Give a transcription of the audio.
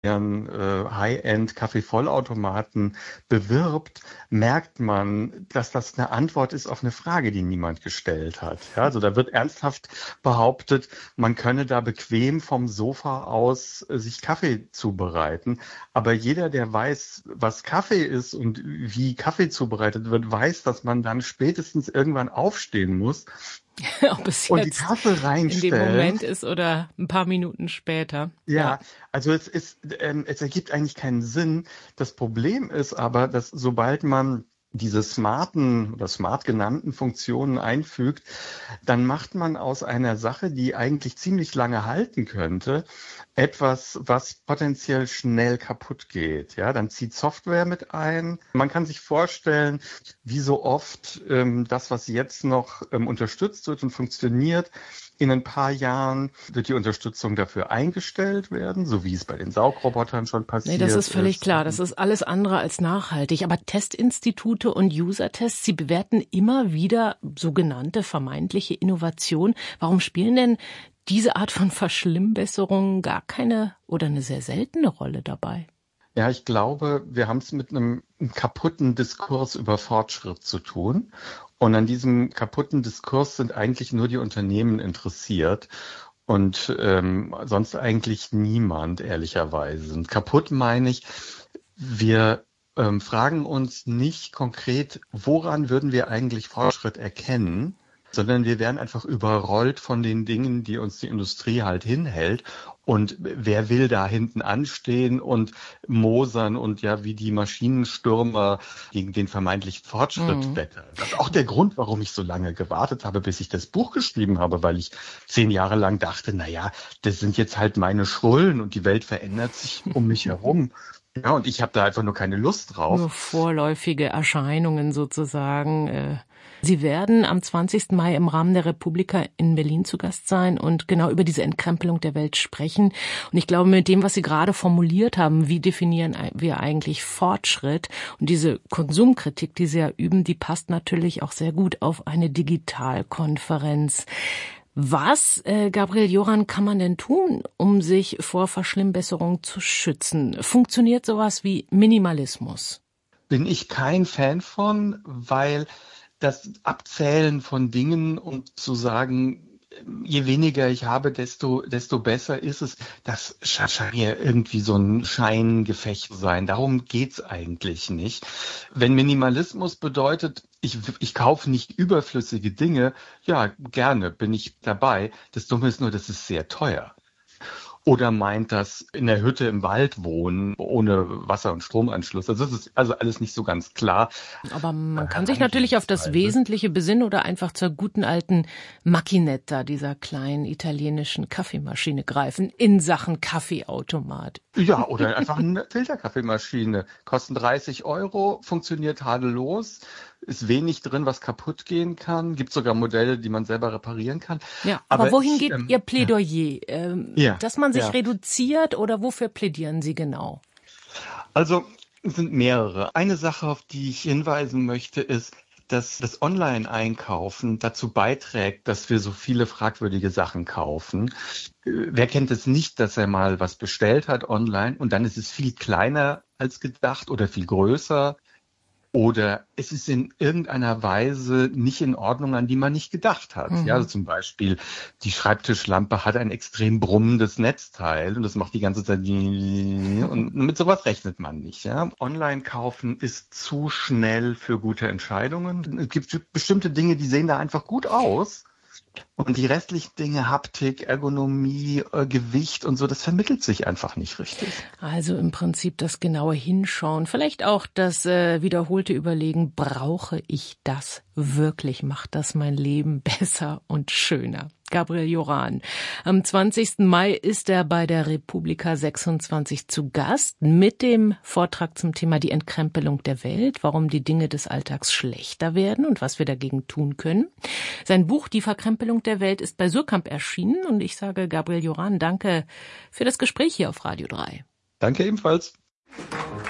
High-End-Kaffeevollautomaten bewirbt, merkt man, dass das eine Antwort ist auf eine Frage, die niemand gestellt hat. Ja, also da wird ernsthaft behauptet, man könne da bequem vom Sofa aus sich Kaffee zubereiten. Aber jeder, der weiß, was Kaffee ist und wie Kaffee zubereitet wird, weiß, dass man dann spätestens irgendwann aufstehen muss Ob es und die jetzt Tasse in dem reinstellen. Moment ist oder ein paar Minuten später. Ja. Ja, also es ergibt eigentlich keinen Sinn. Das Problem ist aber, dass sobald man diese smarten oder smart genannten Funktionen einfügt, dann macht man aus einer Sache, die eigentlich ziemlich lange halten könnte, etwas, was potenziell schnell kaputt geht. Ja, dann zieht Software mit ein. Man kann sich vorstellen, wie so oft das, was jetzt noch unterstützt wird und funktioniert, in ein paar Jahren wird die Unterstützung dafür eingestellt werden, so wie es bei den Saugrobotern schon Nee, das ist passiert völlig ist. klar. Das ist alles andere als nachhaltig. Aber Testinstitute und User-Tests, sie bewerten immer wieder sogenannte vermeintliche Innovation. Warum spielen denn diese Art von Verschlimmbesserungen gar keine oder eine sehr seltene Rolle dabei? Ja, ich glaube, wir haben es mit einem kaputten Diskurs über Fortschritt zu tun. Und an diesem kaputten Diskurs sind eigentlich nur die Unternehmen interessiert und sonst eigentlich niemand, ehrlicherweise. Und kaputt meine ich, wir fragen uns nicht konkret, woran würden wir eigentlich Fortschritt erkennen, sondern wir werden einfach überrollt von den Dingen, die uns die Industrie halt hinhält. Und wer will da hinten anstehen und mosern und ja wie die Maschinenstürmer gegen den vermeintlichen Fortschritt wettern? Das ist auch der Grund, warum ich so lange gewartet habe, bis ich das Buch geschrieben habe, weil ich 10 Jahre lang dachte, naja, das sind jetzt halt meine Schrullen und die Welt verändert sich um mich herum. Ja, und ich habe da einfach nur keine Lust drauf. Nur vorläufige Erscheinungen sozusagen. Sie werden am 20. Mai im Rahmen der Republika in Berlin zu Gast sein und genau über diese Entkrempelung der Welt sprechen. Und ich glaube, mit dem, was Sie gerade formuliert haben, wie definieren wir eigentlich Fortschritt? Und diese Konsumkritik, die Sie ja üben, die passt natürlich auch sehr gut auf eine Digitalkonferenz. Was, Gabriel Joran, kann man denn tun, um sich vor Verschlimmbesserung zu schützen? Funktioniert sowas wie Minimalismus? Bin ich kein Fan von, weil das Abzählen von Dingen und zu sagen, je weniger ich habe, desto besser ist es, das scheint mir irgendwie so ein Scheingefecht zu sein. Darum geht's eigentlich nicht. Wenn Minimalismus bedeutet, ich kaufe nicht überflüssige Dinge, ja, gerne bin ich dabei. Das Dumme ist nur, das ist sehr teuer. Oder meint das in der Hütte im Wald wohnen, ohne Wasser- und Stromanschluss? Also das ist also alles nicht so ganz klar. Aber man kann sich natürlich auf das Wesentliche besinnen oder einfach zur guten alten Macchinetta, dieser kleinen italienischen Kaffeemaschine greifen in Sachen Kaffeeautomat. Ja, oder einfach eine Filterkaffeemaschine. Kosten 30 Euro, funktioniert tadellos, ist wenig drin, was kaputt gehen kann. Gibt sogar Modelle, die man selber reparieren kann. Ja, aber Aber wohin geht Ihr Plädoyer? ja, Dass man sich ja. reduziert oder wofür plädieren Sie genau? Also es sind mehrere. Eine Sache, auf die ich hinweisen möchte, ist, dass das Online-Einkaufen dazu beiträgt, dass wir so viele fragwürdige Sachen kaufen. Wer kennt es nicht, dass er mal was bestellt hat online und dann ist es viel kleiner als gedacht oder viel größer oder es ist in irgendeiner Weise nicht in Ordnung, an die man nicht gedacht hat. Ja, also zum Beispiel die Schreibtischlampe hat ein extrem brummendes Netzteil und das macht die ganze Zeit und mit sowas rechnet man nicht. Ja, Online-Kaufen ist zu schnell für gute Entscheidungen. Es gibt bestimmte Dinge, die sehen da einfach gut aus. Und die restlichen Dinge, Haptik, Ergonomie, Gewicht und so, das vermittelt sich einfach nicht richtig. Also im Prinzip das genaue Hinschauen, vielleicht auch das wiederholte Überlegen, brauche ich das wirklich? Macht das mein Leben besser und schöner? Gabriel Joran. Am 20. Mai ist er bei der Republika 26 zu Gast mit dem Vortrag zum Thema die Entkrempelung der Welt, warum die Dinge des Alltags schlechter werden und was wir dagegen tun können. Sein Buch Die Verkrempelung der Welt ist bei Suhrkamp erschienen und ich sage Gabriel Joran, danke für das Gespräch hier auf Radio 3. Danke ebenfalls.